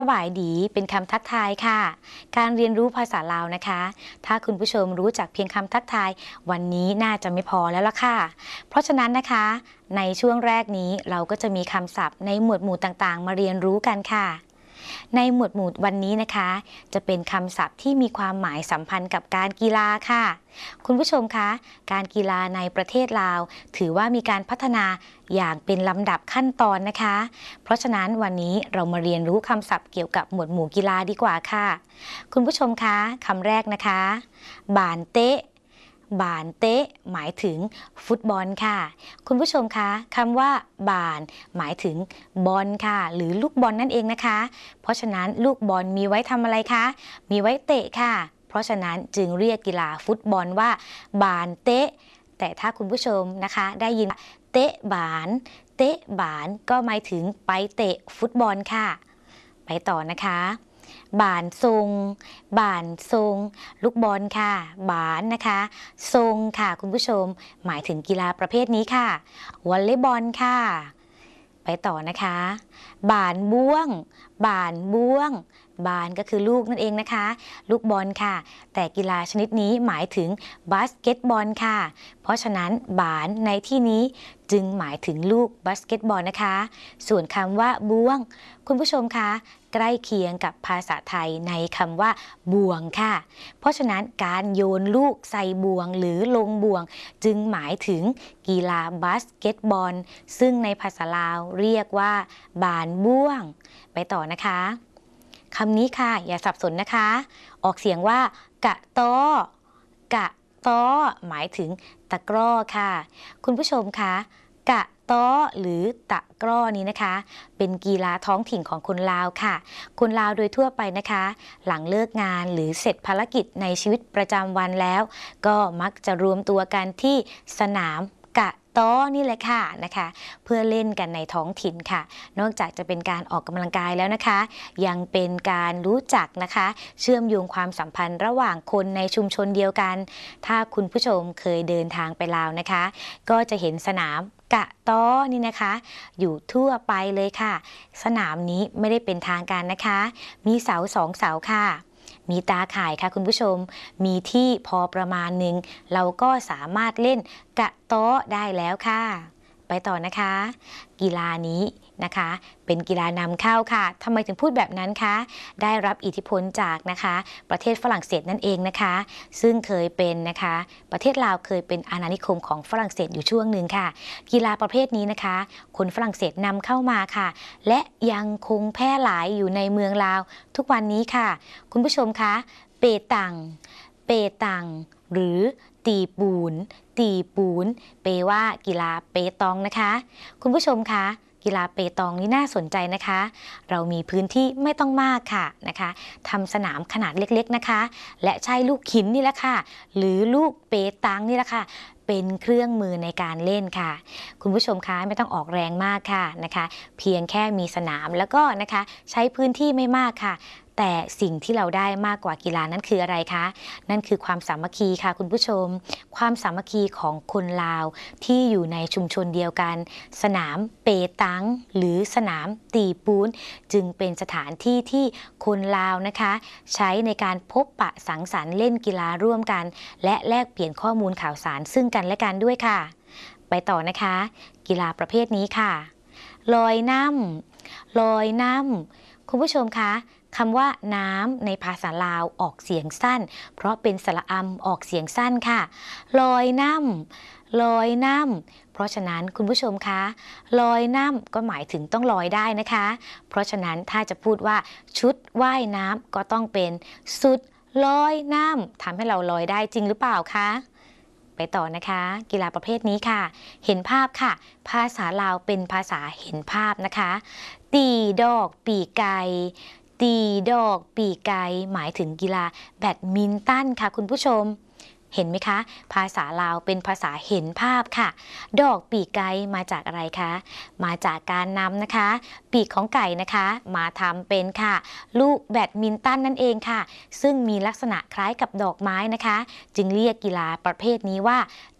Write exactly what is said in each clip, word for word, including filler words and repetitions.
สบายดีเป็นคำทักทายค่ะการเรียนรู้ภาษาลาวนะคะถ้าคุณผู้ชมรู้จักเพียงคำทักทายวันนี้น่าจะไม่พอแล้วล่ะค่ะเพราะฉะนั้นนะคะในช่วงแรกนี้เราก็จะมีคำศัพท์ในหมวดหมู่ต่างๆมาเรียนรู้กันค่ะในหมวดหมู่วันนี้นะคะจะเป็นคำศัพท์ที่มีความหมายสัมพันธ์กับการกีฬาค่ะคุณผู้ชมคะการกีฬาในประเทศลาวถือว่ามีการพัฒนาอย่างเป็นลำดับขั้นตอนนะคะเพราะฉะนั้นวันนี้เรามาเรียนรู้คำศัพท์เกี่ยวกับหมวดหมู่กีฬาดีกว่าค่ะคุณผู้ชมคะคำแรกนะคะบานเตะบานเตะหมายถึงฟุตบอลค่ะคุณผู้ชมคะคำว่าบานหมายถึงบอลค่ะหรือลูกบอลนั่นเองนะคะเพราะฉะนั้นลูกบอลมีไว้ทำอะไรคะมีไว้เตะค่ะเพราะฉะนั้นจึงเรียกกีฬาฟุตบอลว่าบานเตะแต่ถ้าคุณผู้ชมนะคะได้ยินเตะบานเตะบานก็หมายถึงไปเตะฟุตบอลค่ะไปต่อนะคะบานทรงบานทรงลูกบอลค่ะบานนะคะทรงค่ะคุณผู้ชมหมายถึงกีฬาประเภทนี้ค่ะวอลเลย์บอลค่ะไปต่อนะคะบานบ้วงบานบ้วงบานก็คือลูกนั่นเองนะคะลูกบอลค่ะแต่กีฬาชนิดนี้หมายถึงบาสเกตบอลค่ะเพราะฉะนั้นบานในที่นี้จึงหมายถึงลูกบาสเกตบอลนะคะส่วนคำว่าบ้วงคุณผู้ชมคะใกล้เคียงกับภาษาไทยในคำว่าบ่วงค่ะเพราะฉะนั้นการโยนลูกใส่บ่วงหรือลงบ่วงจึงหมายถึงกีฬาบาสเกตบอลซึ่งในภาษาลาวเรียกว่าบานบ้วงไปต่อนะคะคำนี้ค่ะอย่าสับสนนะคะออกเสียงว่ากะต้อกะต้อหมายถึงตะกร้อค่ะคุณผู้ชมคะกะต้อหรือตะกร้อนี้นะคะเป็นกีฬาท้องถิ่นของคนลาวค่ะคนลาวโดยทั่วไปนะคะหลังเลิกงานหรือเสร็จภารกิจในชีวิตประจำวันแล้วก็มักจะรวมตัวกันที่สนามกะต้อนี่แหละค่ะนะคะเพื่อเล่นกันในท้องถิ่นค่ะนอกจากจะเป็นการออกกำลังกายแล้วนะคะยังเป็นการรู้จักนะคะเชื่อมโยงความสัมพันธ์ระหว่างคนในชุมชนเดียวกันถ้าคุณผู้ชมเคยเดินทางไปลาวนะคะก็จะเห็นสนามกะต้อนี่นะคะอยู่ทั่วไปเลยค่ะสนามนี้ไม่ได้เป็นทางการนะคะมีเสาสองเสาค่ะมีตาข่ายค่ะคุณผู้ชมมีที่พอประมาณหนึ่งเราก็สามารถเล่นกะโต๊ะได้แล้วค่ะไปต่อนะคะกีฬานี้นะคะเป็นกีฬานำเข้าค่ะทำไมถึงพูดแบบนั้นคะได้รับอิทธิพลจากนะคะประเทศฝรั่งเศสนั่นเองนะคะซึ่งเคยเป็นนะคะประเทศลาวเคยเป็นอาณานิคมของฝรั่งเศสอยู่ช่วงหนึ่งค่ะกีฬาประเภทนี้นะคะคนฝรั่งเศสนำเข้ามาค่ะและยังคงแพร่หลายอยู่ในเมืองลาวทุกวันนี้ค่ะคุณผู้ชมคะเปตังเปตังหรือตีปูนตีปูนเปว่ากีฬาเปตองนะคะคุณผู้ชมคะกีฬาเปตองนี่น่าสนใจนะคะเรามีพื้นที่ไม่ต้องมากค่ะนะคะทำสนามขนาดเล็กๆนะคะและใช้ลูกหินนี่แหละค่ะหรือลูกเปตังนี่แหละค่ะเป็นเครื่องมือในการเล่นค่ะคุณผู้ชมคะไม่ต้องออกแรงมากค่ะนะคะเพียงแค่มีสนามแล้วก็นะคะใช้พื้นที่ไม่มากค่ะแต่สิ่งที่เราได้มากกว่ากีฬานั้นคืออะไรคะนั่นคือความสามัคคีค่ะคุณผู้ชมความสามัคคีของคนลาวที่อยู่ในชุมชนเดียวกันสนามเปตังหรือสนามตีปูนจึงเป็นสถานที่ที่คนลาวนะคะใช้ในการพบปะสังสรรค์เล่นกีฬาร่วมกันและแลกเปลี่ยนข้อมูลข่าวสารซึ่งกันและกันด้วยค่ะไปต่อนะคะกีฬาประเภทนี้ค่ะลอยน้ำลอยน้ำคุณผู้ชมคะคำว่าน้ำในภาษาลาวออกเสียงสั้นเพราะเป็นสระอำออกเสียงสั้นค่ะลอยน้ำลอยน้ำเพราะฉะนั้นคุณผู้ชมคะลอยน้ำก็หมายถึงต้องลอยได้นะคะเพราะฉะนั้นถ้าจะพูดว่าชุดว่ายน้ำก็ต้องเป็นสุดลอยน้ำทำให้เราลอยได้จริงหรือเปล่าคะไปต่อนะคะกีฬาประเภทนี้ค่ะเห็นภาพค่ะภาษาลาวเป็นภาษาเห็นภาพนะคะตีดอกปีกไก่ตีดอกปีกไก่หมายถึงกีฬาแบดมินตันค่ะคุณผู้ชมเห็นไหมคะภาษาลาวเป็นภาษาเห็นภาพค่ะดอกปีกไก่มาจากอะไรคะมาจากการนำนะคะปีกของไก่นะคะมาทำเป็นค่ะลูกแบดมินตันนั่นเองค่ะซึ่งมีลักษณะคล้ายกับดอกไม้นะคะจึงเรียกกีฬาประเภทนี้ว่า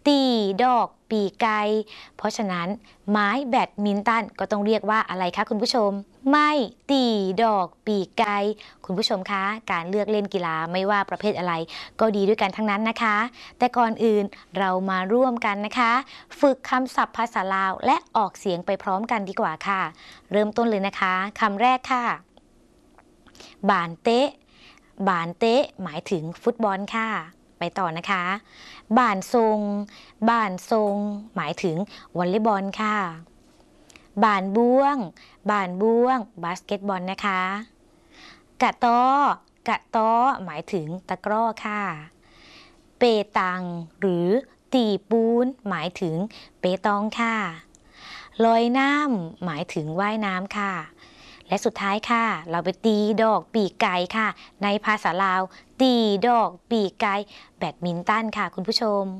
ตีดอกปีไก่เพราะฉะนั้นไม้แบดมินตันก็ต้องเรียกว่าอะไรคะคุณผู้ชมไม่ตีดอกปีไก่คุณผู้ชมคะการเลือกเล่นกีฬาไม่ว่าประเภทอะไรก็ดีด้วยกันทั้งนั้นนะคะแต่ก่อนอื่นเรามาร่วมกันนะคะฝึกคำศัพท์ภาษาลาวและออกเสียงไปพร้อมกันดีกว่าค่ะเริ่มต้นเลยนะคะคำแรกค่ะบานเตะบานเตะหมายถึงฟุตบอลค่ะไปต่อนะคะบ่านทรงบ่านทรงหมายถึงวอลเลย์บอลค่ะบ่านบ้วงบ่านบ้วงบาสเกตบอลนะคะกะต้อกะต้อหมายถึงตะกร้อค่ะเปตังหรือตีปูนหมายถึงเปตองค่ะลอยน้ำหมายถึงว่ายน้ำค่ะและสุดท้ายค่ะเราไปตีดอกปีกไก่ค่ะในภาษาลาวตีดอกปีกไก่แบดมินตันค่ะคุณผู้ชม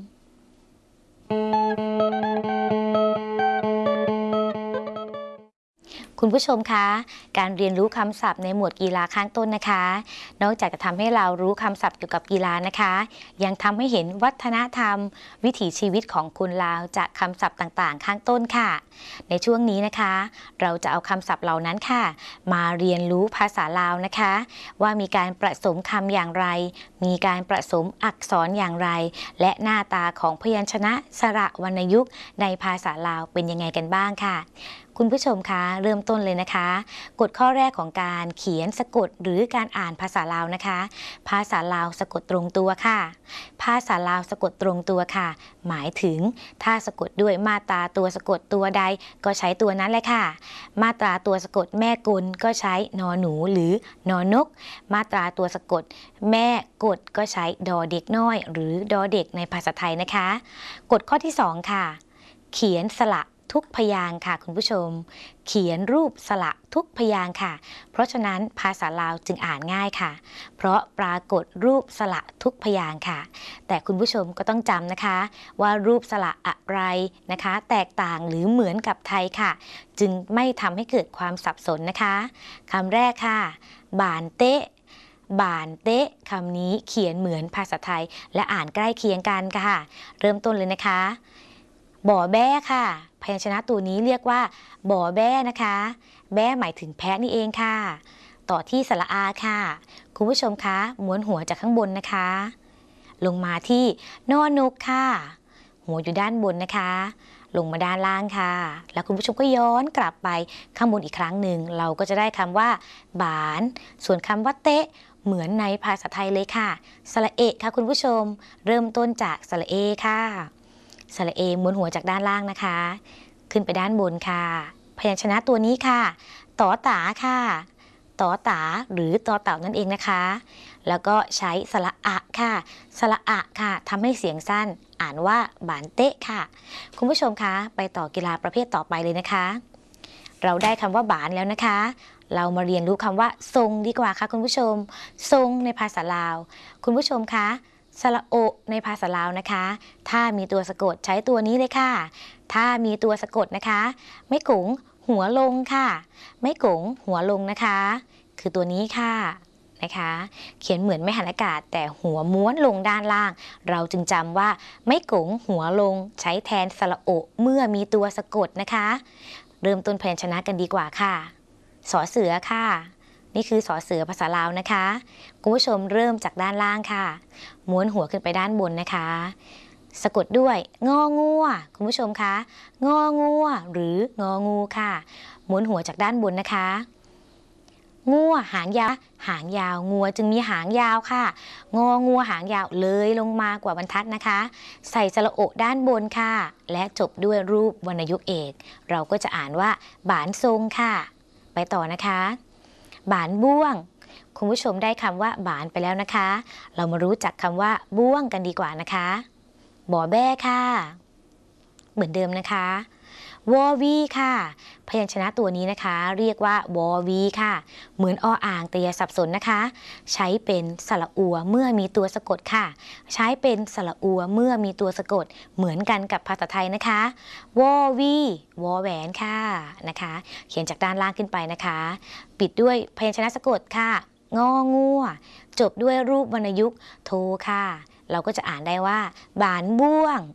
คุณผู้ชมคะการเรียนรู้คำศัพท์ในหมวดกีฬาข้างต้นนะคะนอกจากจะทำให้เรารู้คำศัพท์เกี่ยวกับกีฬานะคะยังทำให้เห็นวัฒนธรรมวิถีชีวิตของคนลาวจากคำศัพท์ต่างๆข้างต้นค่ะในช่วงนี้นะคะเราจะเอาคำศัพท์เหล่านั้นค่ะมาเรียนรู้ภาษาลาวนะคะว่ามีการประสมคำอย่างไรมีการประสมอักษรอย่างไรและหน้าตาของพยัญชนะสระวรรณยุกต์ในภาษาลาวเป็นยังไงกันบ้างค่ะคุณผู้ชมคะเริ่มต้นเลยนะคะกฎข้อแรกของการเขียนสะกดหรือการอ่านภาษาลาวนะคะภาษาลาวสะกดตรงตัวค่ะภาษาลาวสะกดตรงตัวค่ะหมายถึงถ้าสะกดด้วยมาตราตัวสะกดตัวใดก็ใช้ตัวนั้นเลยค่ะมาตราตัวสะกดแม่กลก็ใช้นอหนูหรือนอนกมาตราตัวสะกดแม่กดก็ใช้ดอเด็กน้อยหรือดอเด็กในภาษาไทยนะคะกฎข้อที่สองค่ะเขียนสระทุกพยางค์ค่ะคุณผู้ชมเขียนรูปสระทุกพยางค์ค่ะเพราะฉะนั้นภาษาลาวจึงอ่านง่ายค่ะเพราะปรากฏรูปสระทุกพยางค์ค่ะแต่คุณผู้ชมก็ต้องจำนะคะว่ารูปสระอะไรนะคะแตกต่างหรือเหมือนกับไทยค่ะจึงไม่ทำให้เกิดความสับสนนะคะคำแรกค่ะบานเตะบานเตะคำนี้เขียนเหมือนภาษาไทยและอ่านใกล้เคียงกันค่ะเริ่มต้นเลยนะคะบ่อแบ้ค่ะพยัญชนะตัวนี้เรียกว่าบ่อแบ้นะคะแบ้หมายถึงแพะนี่เองค่ะต่อที่สระอาค่ะคุณผู้ชมคะม้วนหัวจากข้างบนนะคะลงมาที่นอนกค่ะหัวอยู่ด้านบนนะคะลงมาด้านล่างค่ะแล้วคุณผู้ชมก็ย้อนกลับไปข้างบนอีกครั้งหนึ่งเราก็จะได้คำว่าบานส่วนคำว่าเตะเหมือนในภาษาไทยเลยค่ะสระเอะค่ะคุณผู้ชมเริ่มต้นจากสระเอค่ะสระเอม้วนหัวจากด้านล่างนะคะขึ้นไปด้านบนค่ะพยัญชนะตัวนี้ค่ะต่อตาค่ะต่อตาหรือต่อเต่านั่นเองนะคะแล้วก็ใช้สระอะค่ะสระอะค่ะทำให้เสียงสั้นอ่านว่าบานเตะค่ะคุณผู้ชมคะไปต่อกีฬาประเภทต่อไปเลยนะคะเราได้คำว่าบานแล้วนะคะเรามาเรียนรู้คำว่าทรงดีกว่าค่ะคุณผู้ชมทรงในภาษาลาวคุณผู้ชมคะสระโอในภาษาลาวนะคะถ้ามีตัวสะกดใช้ตัวนี้เลยค่ะถ้ามีตัวสะกดนะคะไม่กุ๋งหัวลงค่ะไม่กุ๋งหัวลงนะคะคือตัวนี้ค่ะนะคะเขียนเหมือนไม่หันอากาศแต่หัวม้วนลงด้านล่างเราจึงจำว่าไม่กุ๋งหัวลงใช้แทนสระโอเมื่อมีตัวสะกดนะคะเริ่มต้นพยัญชนะกันดีกว่าค่ะสอเสือค่ะนี่คือสอเสือภาษาลาวนะคะคุณผู้ชมเริ่มจากด้านล่างค่ะม้วนหัวขึ้นไปด้านบนนะคะสะกดด้วยงองัวคุณผู้ชมคะงองัวหรืององูค่ะม้วนหัวจากด้านบนนะคะงัวหางยาวหางยาวงัวจึงมีหางยาวค่ะงองัวหางยาวเลยลงมากว่าบรรทัดนะคะใส่สระโอด้านบนค่ะและจบด้วยรูปวรรณยุกต์เอกเราก็จะอ่านว่าบานทรงค่ะไปต่อนะคะบานบ้วงคุณผู้ชมได้คำว่าบานไปแล้วนะคะเรามารู้จักคำว่าบ้วงกันดีกว่านะคะบ่อแบ้ค่ะเหมือนเดิมนะคะวอวีค่ะพยัญชนะตัวนี้นะคะเรียกว่าวอวีค่ะเหมือนออ่างแต่อย่าสับสนนะคะใช้เป็นสระอัวเมื่อมีตัวสะกดค่ะใช้เป็นสระอัวเมื่อมีตัวสะกดเหมือนกันกับภาษาไทยนะคะวอวีวอแหวนค่ะนะคะเขียนจากด้านล่างขึ้นไปนะคะปิดด้วยพยัญชนะสะกดค่ะงองัวจบด้วยรูปวรรณยุกต์โทค่ะเราก็จะอ่านได้ว่าบานบ้วง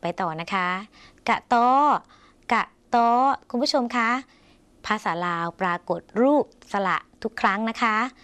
ไปต่อนะคะ กะตอกะตอคุณผู้ชมคะภาษาลาวปรากฏรูปสระทุกครั้งนะคะ